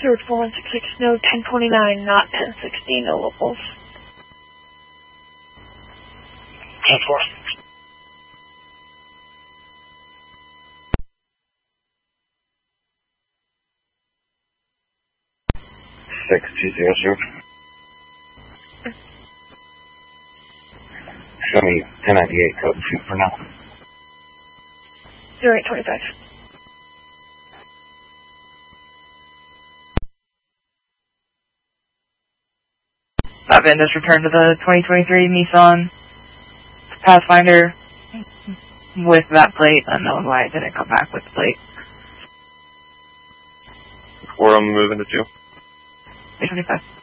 Third 4166, no 1029, not 1016, no locals. 10-4. Show me 1098 code and shoot for now. 0825. Then just return to the 2023 Nissan Pathfinder with that plate. Unknown why it didn't come back with the plate. We're on the move into 2. 825.